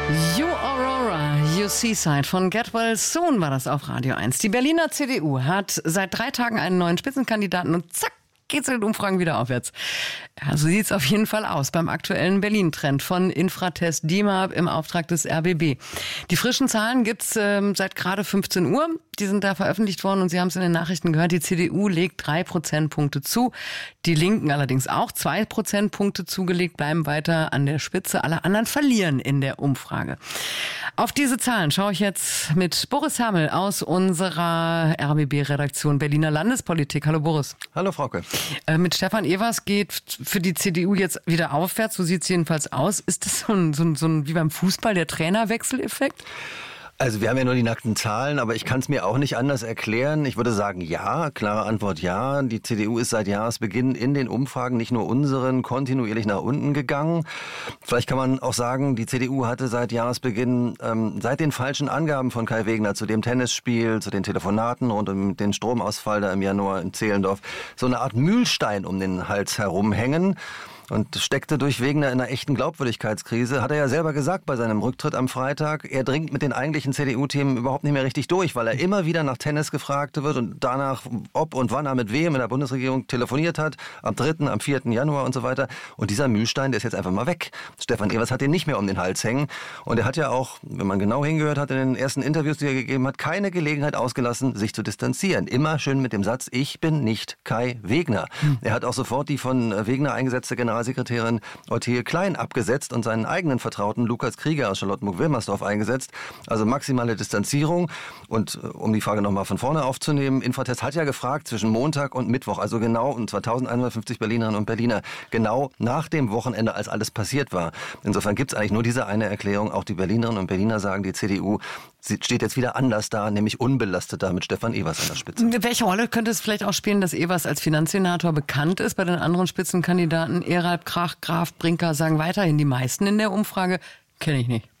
You Aurora, You Seaside von Get Well Soon war das auf Radio 1. Die Berliner CDU hat seit 3 Tagen einen neuen Spitzenkandidaten und zack, geht's in den Umfragen wieder aufwärts. Ja, so sieht's auf jeden Fall aus beim aktuellen Berlin-Trend von Infratest DIMAP im Auftrag des RBB. Die frischen Zahlen gibt's seit gerade 15 Uhr. Die sind da veröffentlicht worden und Sie haben es in den Nachrichten gehört. Die CDU legt 3 Prozentpunkte zu. Die Linken allerdings auch 2 Prozentpunkte zugelegt, bleiben weiter an der Spitze. Alle anderen verlieren in der Umfrage. Auf diese Zahlen schaue ich jetzt mit Boris Hermel aus unserer RBB-Redaktion Berliner Landespolitik. Hallo Boris. Hallo Frauke. Mit Stefan Evers geht für die CDU jetzt wieder aufwärts, so sieht es jedenfalls aus. Ist das so ein wie beim Fußball, der Trainerwechseleffekt? Also wir haben ja nur die nackten Zahlen, aber ich kann es mir auch nicht anders erklären. Ich würde sagen, ja, klare Antwort ja. Die CDU ist seit Jahresbeginn in den Umfragen, nicht nur unseren, kontinuierlich nach unten gegangen. Vielleicht kann man auch sagen, die CDU hatte seit Jahresbeginn, seit den falschen Angaben von Kai Wegner zu dem Tennisspiel, zu den Telefonaten rund um den Stromausfall da im Januar in Zehlendorf, so eine Art Mühlstein um den Hals herumhängen. Und steckte durch Wegner in einer echten Glaubwürdigkeitskrise. Hat er ja selber gesagt bei seinem Rücktritt am Freitag. Er dringt mit den eigentlichen CDU-Themen überhaupt nicht mehr richtig durch, weil er immer wieder nach Tennis gefragt wird und danach, ob und wann er mit wem in der Bundesregierung telefoniert hat. Am 3., am 4. Januar und so weiter. Und dieser Mühlstein, der ist jetzt einfach mal weg. Stefan Evers hat den nicht mehr um den Hals hängen. Und er hat ja auch, wenn man genau hingehört hat, in den ersten Interviews, die er gegeben hat, keine Gelegenheit ausgelassen, sich zu distanzieren. Immer schön mit dem Satz, ich bin nicht Kai Wegner. Er hat auch sofort die von Wegner eingesetzte Generalsekretärin Ottilie Klein abgesetzt und seinen eigenen Vertrauten Lukas Krieger aus Charlottenburg-Wilmersdorf eingesetzt. Also maximale Distanzierung. Und um die Frage nochmal von vorne aufzunehmen, Infratest hat ja gefragt zwischen Montag und Mittwoch, also genau, und zwar 1150 Berlinerinnen und Berliner, genau nach dem Wochenende, als alles passiert war. Insofern gibt es eigentlich nur diese eine Erklärung. Auch die Berlinerinnen und Berliner sagen, die CDU steht jetzt wieder anders da, nämlich unbelasteter mit Stefan Evers an der Spitze. Welche Rolle könnte es vielleicht auch spielen, dass Evers als Finanzsenator bekannt ist? Bei den anderen Spitzenkandidaten, Erhard Krach, Graf, Brinker, sagen weiterhin die meisten in der Umfrage. Kenne ich nicht.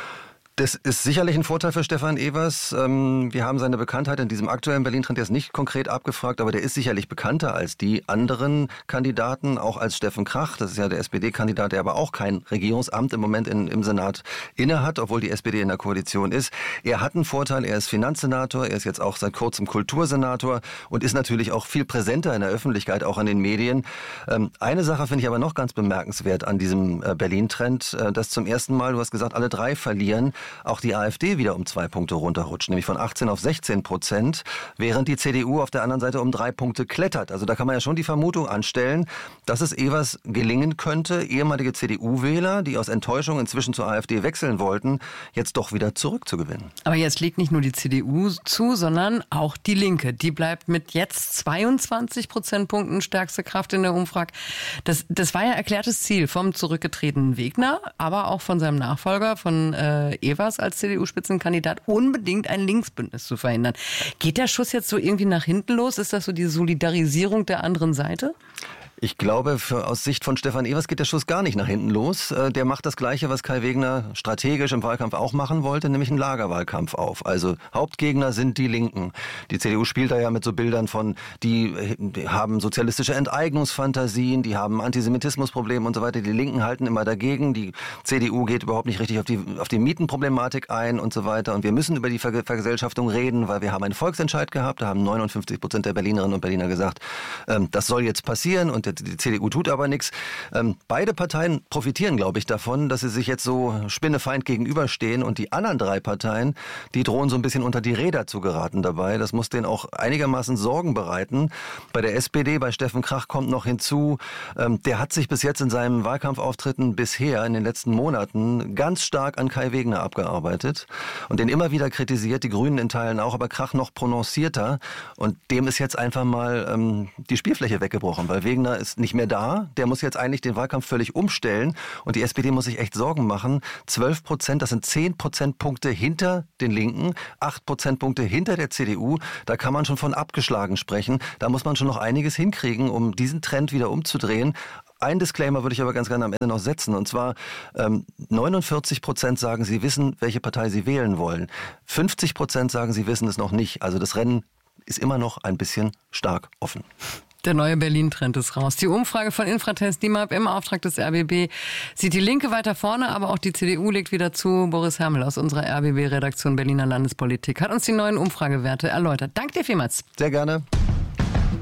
Das ist sicherlich ein Vorteil für Stefan Evers. Wir haben seine Bekanntheit in diesem aktuellen Berlin-Trend jetzt nicht konkret abgefragt, aber der ist sicherlich bekannter als die anderen Kandidaten, auch als Steffen Krach. Das ist ja der SPD-Kandidat, der aber auch kein Regierungsamt im Moment im Senat innehat, obwohl die SPD in der Koalition ist. Er hat einen Vorteil, er ist Finanzsenator, er ist jetzt auch seit kurzem Kultursenator und ist natürlich auch viel präsenter in der Öffentlichkeit, auch an den Medien. Eine Sache finde ich aber noch ganz bemerkenswert an diesem Berlin-Trend, dass zum ersten Mal, du hast gesagt, alle 3 verlieren, auch die AfD wieder um 2 Punkte runterrutscht, nämlich von 18 auf 16%, während die CDU auf der anderen Seite um 3 Punkte klettert. Also da kann man ja schon die Vermutung anstellen, dass es Evers gelingen könnte, ehemalige CDU-Wähler, die aus Enttäuschung inzwischen zur AfD wechseln wollten, jetzt doch wieder zurückzugewinnen. Aber jetzt legt nicht nur die CDU zu, sondern auch die Linke. Die bleibt mit jetzt 22 Prozentpunkten stärkste Kraft in der Umfrage. Das war ja erklärtes Ziel vom zurückgetretenen Wegner, aber auch von seinem Nachfolger, von Evers als CDU-Spitzenkandidat, unbedingt ein Linksbündnis zu verhindern. Geht der Schuss jetzt so irgendwie nach hinten los? Ist das so die Solidarisierung der anderen Seite? Ich glaube, aus Sicht von Stefan Evers geht der Schuss gar nicht nach hinten los. Der macht das Gleiche, was Kai Wegner strategisch im Wahlkampf auch machen wollte, nämlich einen Lagerwahlkampf auf. Also Hauptgegner sind die Linken. Die CDU spielt da ja mit so Bildern von, die haben sozialistische Enteignungsfantasien, die haben Antisemitismusprobleme und so weiter. Die Linken halten immer dagegen. Die CDU geht überhaupt nicht richtig auf die Mietenproblematik ein und so weiter. Und wir müssen über die Vergesellschaftung reden, weil wir haben einen Volksentscheid gehabt. Da haben 59% der Berlinerinnen und Berliner gesagt, das soll jetzt passieren und die CDU tut aber nichts. Beide Parteien profitieren, glaube ich, davon, dass sie sich jetzt so spinnefeind gegenüberstehen und die anderen 3 Parteien, die drohen so ein bisschen unter die Räder zu geraten dabei. Das muss denen auch einigermaßen Sorgen bereiten. Bei der SPD, bei Steffen Krach kommt noch hinzu, der hat sich bis jetzt in seinen Wahlkampfauftritten bisher in den letzten Monaten ganz stark an Kai Wegner abgearbeitet und den immer wieder kritisiert, die Grünen in Teilen auch, aber Krach noch prononcierter und dem ist jetzt einfach mal die Spielfläche weggebrochen, weil Wegner ist nicht mehr da. Der muss jetzt eigentlich den Wahlkampf völlig umstellen. Und die SPD muss sich echt Sorgen machen. 12%, das sind 10 Prozentpunkte hinter den Linken, 8 Prozentpunkte hinter der CDU. Da kann man schon von abgeschlagen sprechen. Da muss man schon noch einiges hinkriegen, um diesen Trend wieder umzudrehen. Ein Disclaimer würde ich aber ganz gerne am Ende noch setzen. Und zwar 49% sagen, sie wissen, welche Partei sie wählen wollen. 50% sagen, sie wissen es noch nicht. Also das Rennen ist immer noch ein bisschen stark offen. Der neue Berlin-Trend ist raus. Die Umfrage von Infratest DIMAP im Auftrag des RBB sieht die Linke weiter vorne, aber auch die CDU legt wieder zu. Boris Hermel aus unserer RBB-Redaktion Berliner Landespolitik hat uns die neuen Umfragewerte erläutert. Danke dir vielmals. Sehr gerne.